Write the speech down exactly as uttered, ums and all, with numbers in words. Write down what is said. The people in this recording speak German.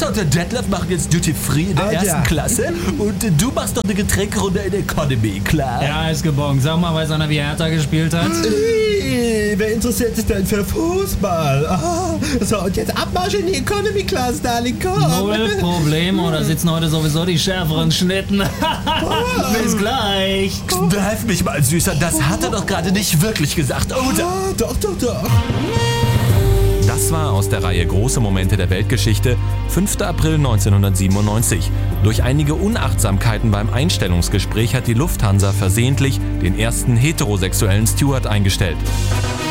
und der Detlef machen jetzt Duty Free in der Alter. ersten Klasse und äh, du machst doch eine Getränkerunde in Economy, klar? Ja, ist gebongt. Sag mal, weiß einer, wie Hertha gespielt hat? Ih, wer interessiert sich denn für Fußball? Ah, so, und jetzt Abmarsch in die Economy Class, Darling, komm. Null Problemo, da sitzen heute sowieso die schärferen Schnitten. Bis gleich. Kneif mich mal, Süßer, das hat er doch gerade nicht wirklich gesagt, oder? Ah, doch, doch, doch. Das war aus der Reihe Große Momente der Weltgeschichte, fünfter April neunzehnhundertsiebenundneunzig. Durch einige Unachtsamkeiten beim Einstellungsgespräch hat die Lufthansa versehentlich den ersten heterosexuellen Steward eingestellt.